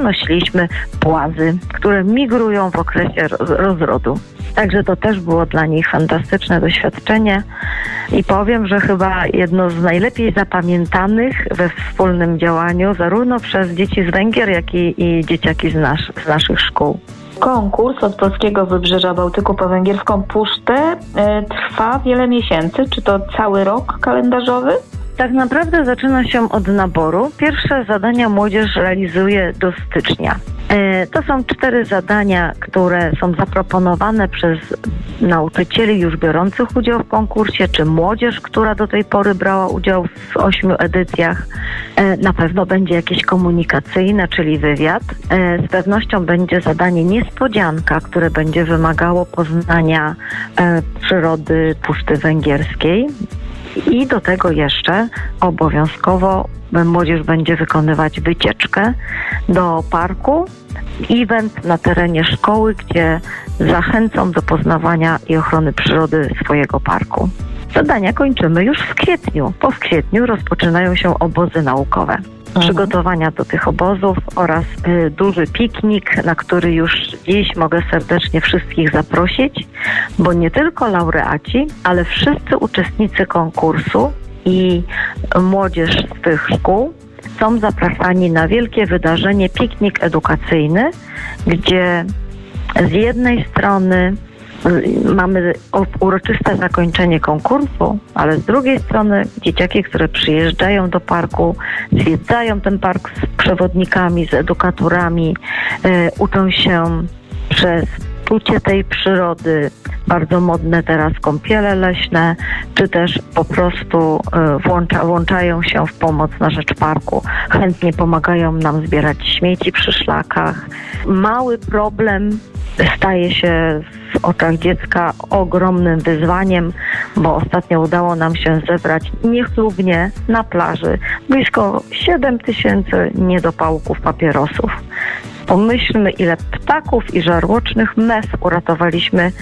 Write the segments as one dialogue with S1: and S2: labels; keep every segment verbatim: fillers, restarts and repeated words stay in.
S1: przenosiliśmy płazy, które migrują w okresie rozrodu. Także to też było dla nich fantastyczne doświadczenie i powiem, że chyba jedno z najlepiej zapamiętanych we wspólnym działaniu zarówno przez dzieci z Węgier, jak i, i dzieciaki z, nasz, z naszych szkół.
S2: Konkurs od Polskiego Wybrzeża Bałtyku po węgierską pusztę e, trwa wiele miesięcy. Czy to cały rok kalendarzowy?
S1: Tak naprawdę zaczyna się od naboru. Pierwsze zadania młodzież realizuje do stycznia. E, to są cztery zadania, które są zaproponowane przez nauczycieli już biorących udział w konkursie, czy młodzież, która do tej pory brała udział w ośmiu edycjach. E, na pewno będzie jakieś komunikacyjne, czyli wywiad. E, z pewnością będzie zadanie niespodzianka, które będzie wymagało poznania e, przyrody Puszczy Węgierskiej. I do tego jeszcze obowiązkowo młodzież będzie wykonywać wycieczkę do parku, event na terenie szkoły, gdzie zachęcą do poznawania i ochrony przyrody swojego parku. Zadania kończymy już w kwietniu. Po w kwietniu rozpoczynają się obozy naukowe. Przygotowania do tych obozów oraz y, duży piknik, na który już dziś mogę serdecznie wszystkich zaprosić, bo nie tylko laureaci, ale wszyscy uczestnicy konkursu i młodzież z tych szkół są zapraszani na wielkie wydarzenie piknik edukacyjny, gdzie z jednej strony mamy uroczyste zakończenie konkursu, ale z drugiej strony dzieciaki, które przyjeżdżają do parku, zwiedzają ten park z przewodnikami, z edukatorami, e, uczą się przez czucie tej przyrody, bardzo modne teraz kąpiele leśne, czy też po prostu e, włącza, włączają się w pomoc na rzecz parku. Chętnie pomagają nam zbierać śmieci przy szlakach. Mały problem staje się w oczach dziecka ogromnym wyzwaniem, bo ostatnio udało nam się zebrać niechlubnie na plaży blisko siedem tysięcy niedopałków papierosów. Pomyślmy, ile ptaków i żarłocznych mes uratowaliśmy yy,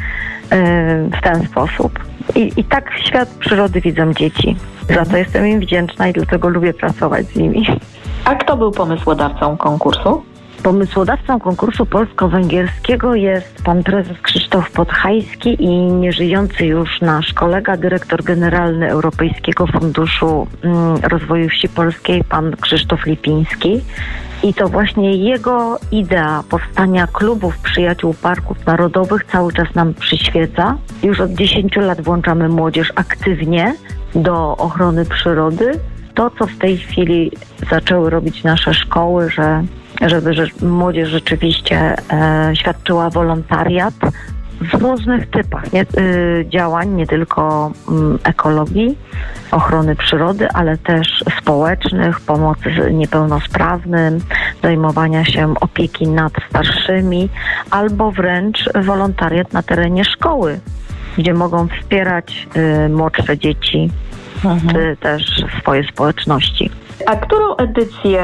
S1: w ten sposób. I, I tak świat przyrody widzą dzieci. Za to jestem im wdzięczna i dlatego lubię pracować z nimi.
S2: A kto był pomysłodawcą konkursu?
S1: Pomysłodawcą konkursu polsko-węgierskiego jest pan prezes Krzysztof Podhajski i nieżyjący już nasz kolega, dyrektor generalny Europejskiego Funduszu Rozwoju Wsi Polskiej, pan Krzysztof Lipiński. I to właśnie jego idea powstania klubów przyjaciół parków narodowych cały czas nam przyświeca. Już od dziesięciu lat włączamy młodzież aktywnie do ochrony przyrody. To, co w tej chwili zaczęły robić nasze szkoły, że żeby że młodzież rzeczywiście e, świadczyła wolontariat w różnych typach nie, y, działań, nie tylko y, ekologii, ochrony przyrody, ale też społecznych, pomocy niepełnosprawnym, zajmowania się opieki nad starszymi, albo wręcz wolontariat na terenie szkoły, gdzie mogą wspierać y, młodsze dzieci, mhm. y, też swoje społeczności.
S2: A którą edycję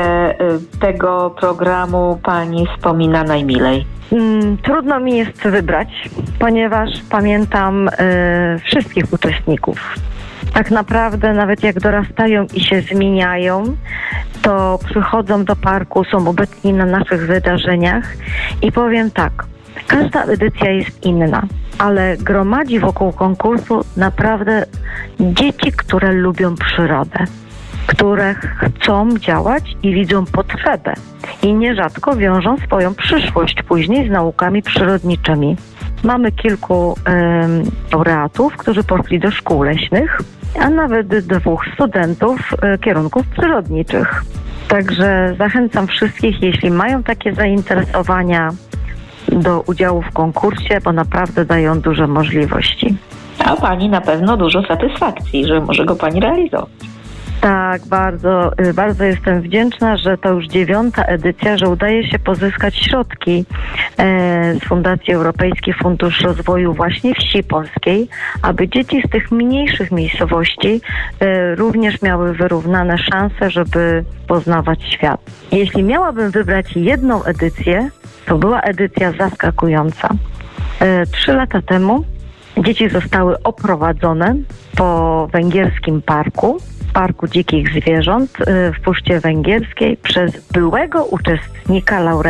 S2: tego programu pani wspomina najmilej?
S1: Hmm, trudno mi jest wybrać, ponieważ pamiętam y, wszystkich uczestników. Tak naprawdę nawet jak dorastają i się zmieniają, to przychodzą do parku, są obecni na naszych wydarzeniach i powiem tak, każda edycja jest inna, ale gromadzi wokół konkursu naprawdę dzieci, które lubią przyrodę, które chcą działać i widzą potrzebę i nierzadko wiążą swoją przyszłość później z naukami przyrodniczymi. Mamy kilku um, laureatów, którzy poszli do szkół leśnych, a nawet dwóch studentów um, kierunków przyrodniczych. Także zachęcam wszystkich, jeśli mają takie zainteresowania, do udziału w konkursie, bo naprawdę dają duże możliwości.
S2: A pani na pewno dużo satysfakcji, że może go pani realizować.
S1: Tak, bardzo, bardzo jestem wdzięczna, że to już dziewiąta edycja, że udaje się pozyskać środki e, z Fundacji Europejski Fundusz Rozwoju właśnie Wsi Polskiej, aby dzieci z tych mniejszych miejscowości e, również miały wyrównane szanse, żeby poznawać świat. Jeśli miałabym wybrać jedną edycję, to była edycja zaskakująca. E, trzy lata temu dzieci zostały oprowadzone po węgierskim parku, Parku Dzikich Zwierząt w Puszczy Węgierskiej przez byłego uczestnika laureata